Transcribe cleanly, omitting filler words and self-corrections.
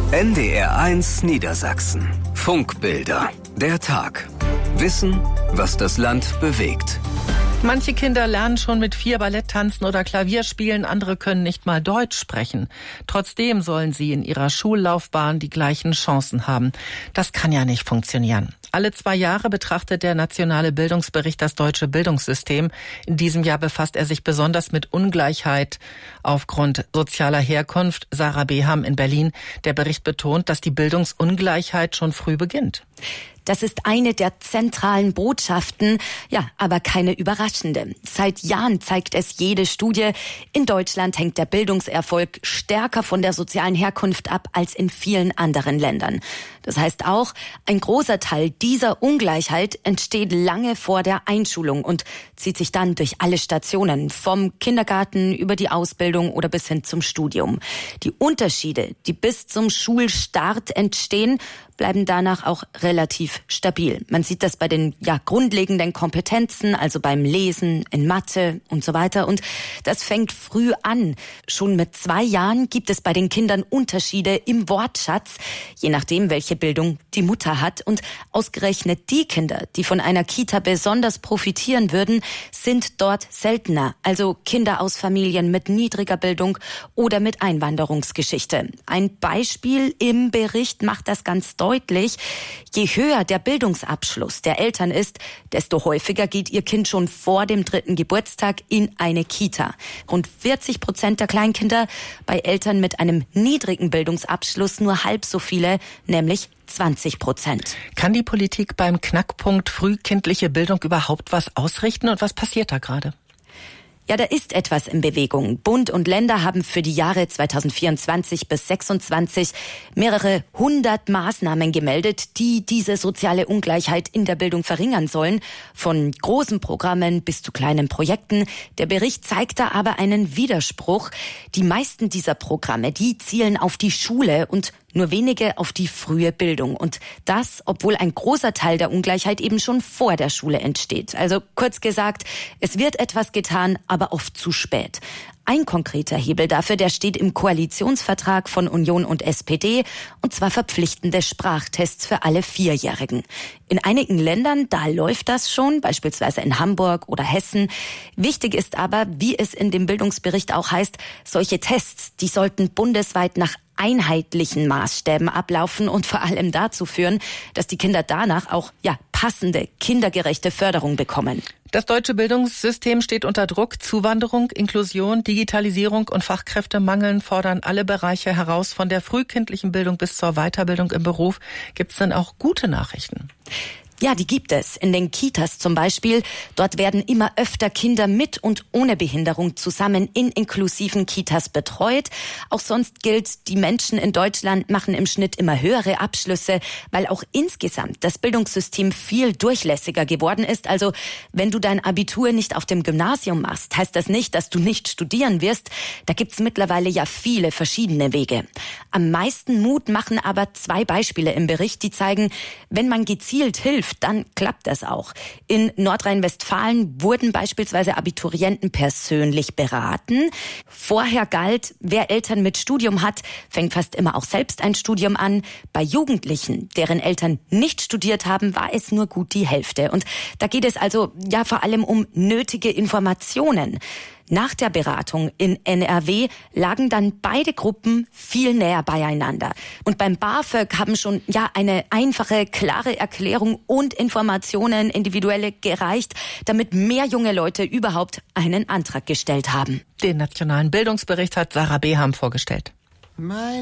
NDR1 Niedersachsen. Funkbilder. Der Tag. Wissen, was das Land bewegt. Manche Kinder lernen schon mit 4 Ballett tanzen oder Klavier spielen, andere können nicht mal Deutsch sprechen. Trotzdem sollen sie in ihrer Schullaufbahn die gleichen Chancen haben. Das kann ja nicht funktionieren. Alle 2 Jahre betrachtet der Nationale Bildungsbericht das deutsche Bildungssystem. In diesem Jahr befasst er sich besonders mit Ungleichheit aufgrund sozialer Herkunft. Sarah Beham in Berlin. Der Bericht betont, dass die Bildungsungleichheit schon früh beginnt. Das ist eine der zentralen Botschaften, ja, aber keine überraschende. Seit Jahren zeigt es jede Studie, in Deutschland hängt der Bildungserfolg stärker von der sozialen Herkunft ab als in vielen anderen Ländern. Das heißt auch, ein großer Teil dieser Ungleichheit entsteht lange vor der Einschulung und zieht sich dann durch alle Stationen, vom Kindergarten über die Ausbildung oder bis hin zum Studium. Die Unterschiede, die bis zum Schulstart entstehen, bleiben danach auch relativ stabil. Man sieht das bei den grundlegenden Kompetenzen, also beim Lesen, in Mathe und so weiter. Und das fängt früh an. Schon mit 2 Jahren gibt es bei den Kindern Unterschiede im Wortschatz, je nachdem, welche Bildung die Mutter hat. Und ausgerechnet die Kinder, die von einer Kita besonders profitieren würden, sind dort seltener. Also Kinder aus Familien mit niedriger Bildung oder mit Einwanderungsgeschichte. Ein Beispiel im Bericht macht das ganz deutlich. Je höher der Bildungsabschluss der Eltern ist, desto häufiger geht ihr Kind schon vor dem 3. Geburtstag in eine Kita. Rund 40% der Kleinkinder bei Eltern mit einem niedrigen Bildungsabschluss, nur halb so viele, nämlich 20%. Kann die Politik beim Knackpunkt frühkindliche Bildung überhaupt was ausrichten und was passiert da gerade? Ja, da ist etwas in Bewegung. Bund und Länder haben für die Jahre 2024 bis 2026 mehrere 100 Maßnahmen gemeldet, die diese soziale Ungleichheit in der Bildung verringern sollen. Von großen Programmen bis zu kleinen Projekten. Der Bericht zeigt da aber einen Widerspruch. Die meisten dieser Programme, die zielen auf die Schule und nur wenige auf die frühe Bildung. Und das, obwohl ein großer Teil der Ungleichheit eben schon vor der Schule entsteht. Also kurz gesagt, es wird etwas getan, aber oft zu spät. Ein konkreter Hebel dafür, der steht im Koalitionsvertrag von Union und SPD, und zwar verpflichtende Sprachtests für alle 4-Jährigen. In einigen Ländern, da läuft das schon, beispielsweise in Hamburg oder Hessen. Wichtig ist aber, wie es in dem Bildungsbericht auch heißt, solche Tests, die sollten bundesweit nach einheitlichen Maßstäben ablaufen und vor allem dazu führen, dass die Kinder danach auch passende, kindergerechte Förderung bekommen. Das deutsche Bildungssystem steht unter Druck. Zuwanderung, Inklusion, Digitalisierung und Fachkräftemangel fordern alle Bereiche heraus, von der frühkindlichen Bildung bis zur Weiterbildung im Beruf. Gibt es denn auch gute Nachrichten? Ja, die gibt es. In den Kitas zum Beispiel. Dort werden immer öfter Kinder mit und ohne Behinderung zusammen in inklusiven Kitas betreut. Auch sonst gilt, die Menschen in Deutschland machen im Schnitt immer höhere Abschlüsse, weil auch insgesamt das Bildungssystem viel durchlässiger geworden ist. Also wenn du dein Abitur nicht auf dem Gymnasium machst, heißt das nicht, dass du nicht studieren wirst. Da gibt's mittlerweile ja viele verschiedene Wege. Am meisten Mut machen aber 2 Beispiele im Bericht, die zeigen, wenn man gezielt hilft, dann klappt das auch. In Nordrhein-Westfalen wurden beispielsweise Abiturienten persönlich beraten. Vorher galt, wer Eltern mit Studium hat, fängt fast immer auch selbst ein Studium an. Bei Jugendlichen, deren Eltern nicht studiert haben, war es nur gut die Hälfte. Und da geht es also vor allem um nötige Informationen. Nach der Beratung in NRW lagen dann beide Gruppen viel näher beieinander. Und beim BAföG haben schon eine einfache, klare Erklärung und Informationen individuelle gereicht, damit mehr junge Leute überhaupt einen Antrag gestellt haben. Den Nationalen Bildungsbericht hat Sarah Beham vorgestellt.